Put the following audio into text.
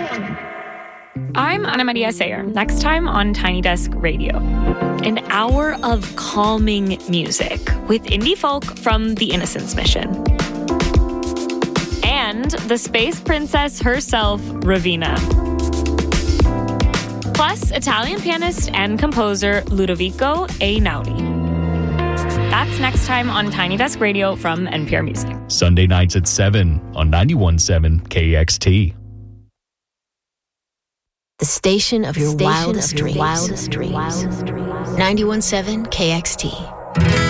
I'm Ana Maria Sayer. Next time on Tiny Desk Radio, an hour of calming music with indie folk from the Innocence Mission. And the space princess herself, Raveena. Plus, Italian pianist and composer Ludovico Einaudi. That's next time on Tiny Desk Radio from NPR Music. Sunday nights at 7 on 91.7 KXT. The station of your wildest dreams. 91.7 KXT.